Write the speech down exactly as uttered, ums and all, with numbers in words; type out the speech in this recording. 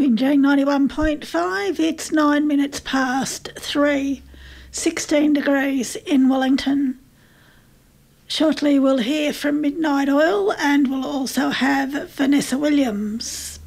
Binjang ninety-one point five, it's nine minutes past three, sixteen degrees in Wellington. Shortly we'll hear from Midnight Oil and we'll also have Vanessa Williams.